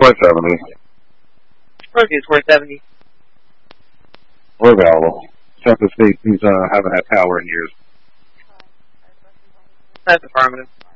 470. Scorpio's 470. We're available. Central State, he's haven't had power in years. That's affirmative.